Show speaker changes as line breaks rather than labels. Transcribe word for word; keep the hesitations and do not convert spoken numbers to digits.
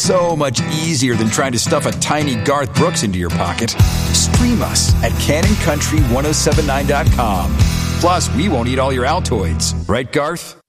so much easier than trying to stuff a tiny Garth Brooks into your pocket. Stream us at Cannon Country ten seventy-nine dot com. Plus, we won't eat all your Altoids. Right, Garth?